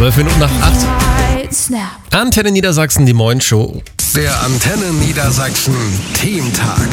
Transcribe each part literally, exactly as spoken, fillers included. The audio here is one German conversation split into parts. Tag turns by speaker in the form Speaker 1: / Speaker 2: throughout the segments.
Speaker 1: Zwölf Minuten nach acht. Antenne Niedersachsen, die Morgenshow.
Speaker 2: Der Antenne Niedersachsen Teamtag.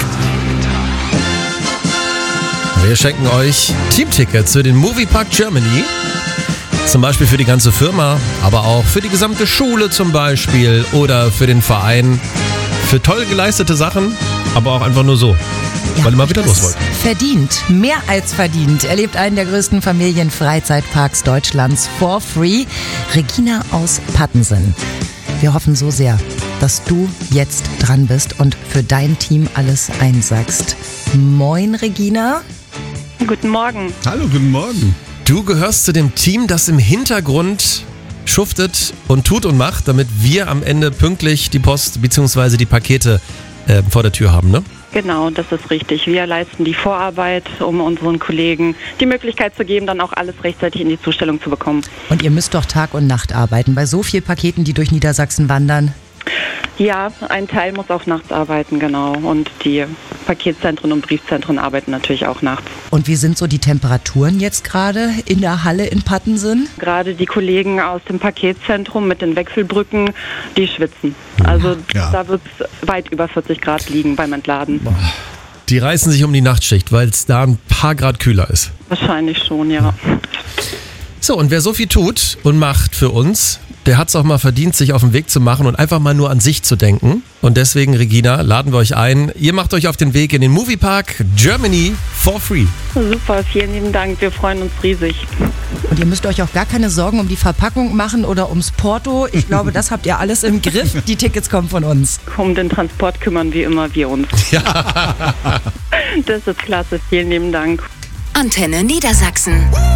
Speaker 1: Wir schenken euch Teamtickets für den Moviepark Germany. Zum Beispiel für die ganze Firma, aber auch für die gesamte Schule zum Beispiel oder für den Verein. Für toll geleistete Sachen, aber auch einfach nur so,
Speaker 3: Ja,
Speaker 1: weil ihr mal wieder los wollt.
Speaker 3: Verdient, mehr als verdient. Erlebt einen der größten Familienfreizeitparks Deutschlands for free. Regina aus Pattensen. Wir hoffen so sehr, dass du jetzt dran bist und für dein Team alles einsackst. Moin, Regina.
Speaker 4: Guten Morgen.
Speaker 5: Hallo, guten Morgen.
Speaker 1: Du gehörst zu dem Team, das im Hintergrund schuftet und tut und macht, damit wir am Ende pünktlich die Post bzw. die Pakete äh, vor der Tür haben, ne?
Speaker 4: Genau, das ist richtig. Wir leisten die Vorarbeit, um unseren Kollegen die Möglichkeit zu geben, dann auch alles rechtzeitig in die Zustellung zu bekommen.
Speaker 3: Und ihr müsst doch Tag und Nacht arbeiten bei so vielen Paketen, die durch Niedersachsen wandern.
Speaker 4: Ja, ein Teil muss auch nachts arbeiten, genau. Und die Paketzentren und Briefzentren arbeiten natürlich auch nachts.
Speaker 3: Und wie sind so die Temperaturen jetzt gerade in der Halle in Pattensen?
Speaker 4: Gerade die Kollegen aus dem Paketzentrum mit den Wechselbrücken, die schwitzen. Also
Speaker 5: Ja.
Speaker 4: da wird es weit über vierzig Grad liegen beim Entladen.
Speaker 1: Die reißen sich um die Nachtschicht, weil es da ein paar Grad kühler ist.
Speaker 4: Wahrscheinlich schon, ja.
Speaker 1: So, und wer so viel tut und macht für uns, der hat es auch mal verdient, sich auf den Weg zu machen und einfach mal nur an sich zu denken. Und deswegen, Regina, laden wir euch ein. Ihr macht euch auf den Weg in den Moviepark Germany for free.
Speaker 4: Super, vielen lieben Dank. Wir freuen uns riesig.
Speaker 3: Und ihr müsst euch auch gar keine Sorgen um die Verpackung machen oder ums Porto. Ich glaube, das habt ihr alles im Griff. Die Tickets kommen von uns.
Speaker 4: Um den Transport kümmern wie immer wir uns.
Speaker 1: Ja.
Speaker 4: Das ist klasse. Vielen lieben Dank.
Speaker 6: Antenne Niedersachsen.